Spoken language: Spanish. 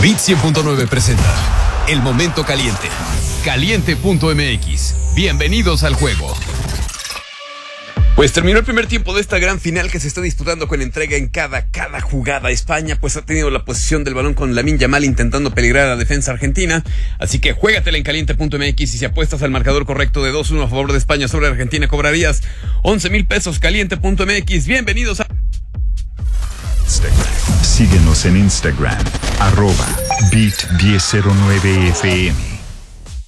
Bit 100.9 presenta El Momento Caliente. Caliente.mx. Bienvenidos al juego. Pues terminó el primer tiempo de esta gran final que se está disputando con entrega en cada jugada. España pues ha tenido la posesión del balón con Lamine Yamal intentando peligrar a la defensa argentina. Así que juégatela en caliente.mx y si apuestas al marcador correcto de 2-1 a favor de España sobre Argentina cobrarías 11,000 pesos. Caliente.mx. Bienvenidos a... Síguenos en Instagram, @bit1009fm.